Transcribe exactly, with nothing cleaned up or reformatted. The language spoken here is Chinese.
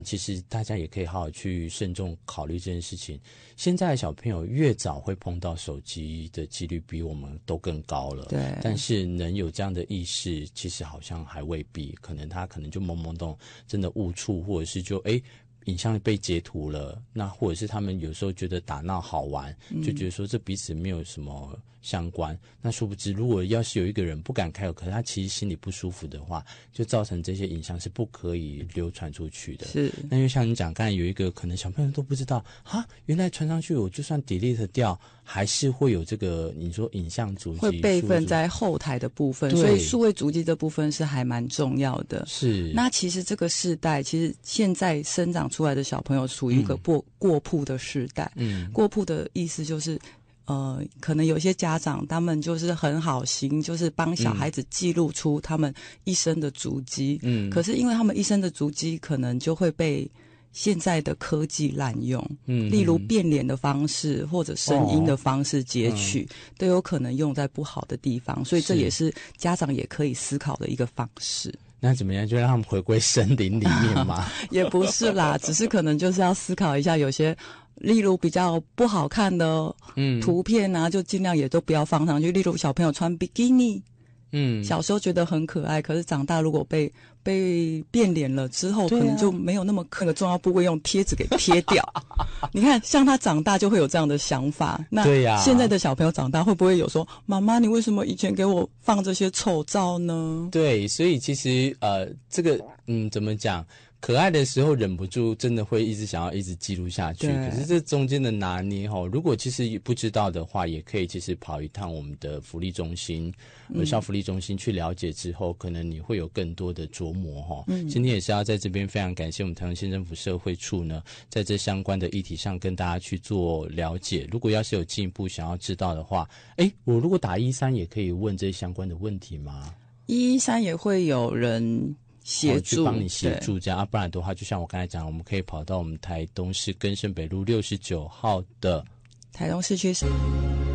其实大家也可以好好去慎重考虑这件事情。现在的小朋友越早会碰到手机的几率比我们都更高了， 对。 但是能有这样的意识，其实好像还未必，可能他可能就懵懵懂，真的误触，或者是就诶影像被截图了，那或者是他们有时候觉得打闹好玩，就觉得说这彼此没有什么相关，嗯、那殊不知如果要是有一个人不敢开口，可是他其实心里不舒服的话，就造成这些影像是不可以流传出去的。 是， 那就像你讲，刚才有一个可能小朋友都不知道啊，原来传上去我就算 delete 掉，还是会有这个你说影像足迹会备份在后台的部分，所以数位足迹这部分是还蛮重要的。 是， 那其实这个世代，其实现在生长出来的小朋友属于一个过、嗯、过曝的世代。嗯，过曝的意思就是。呃，可能有些家长他们就是很好心，就是帮小孩子记录出他们一生的足迹。嗯，可是因为他们一生的足迹可能就会被现在的科技滥用，嗯，例如变脸的方式或者声音的方式截取，哦嗯、都有可能用在不好的地方，所以这也是家长也可以思考的一个方式。 那怎么样？就让他们回归森林里面吗？ 也不是啦，只是可能就是要思考一下，有些例如比较不好看的图片啊，嗯、就尽量也都不要放上去。例如小朋友穿比基尼，嗯，小时候觉得很可爱，可是长大如果被被变脸了之后，啊、可能就没有那么那个重要部位用贴纸给贴掉。你看，像他长大就会有这样的想法。那对呀，现在的小朋友长大会不会有说，妈妈，你为什么以前给我放这些丑照呢？ 对，所以其实呃，这个嗯，怎么讲？可爱的时候忍不住真的会一直想要一直记录下去，可是这中间的拿捏齁，如果其实不知道的话，也可以其实跑一趟我们的福利中心儿少福利中心去了解之后，可能你会有更多的琢磨齁。嗯，今天也是要在这边非常感谢我们台中县政府社会处呢，在这相关的议题上跟大家去做了解。如果要是有进一步想要知道的话，诶，我如果打一三也可以问这相关的问题吗？ 一一三也会有人协助， 去帮你协助这样啊，不然的话，就像我刚才讲，我们可以跑到我们台东市更生北路六十九号的台东市区。